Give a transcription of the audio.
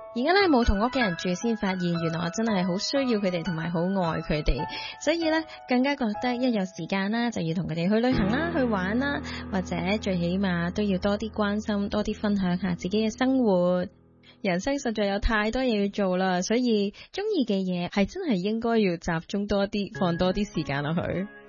而家咧冇同屋企人住，先發現原來我真係好需要佢哋，同埋好愛佢哋，所以咧更加覺得一有時間啦，就要同佢哋去旅行啦，去玩啦，或者最起碼都要多啲關心，多啲分享下自己嘅生活。人生實在有太多嘢要做啦，所以中意嘅嘢係真係應該要集中多啲，放多啲時間落去。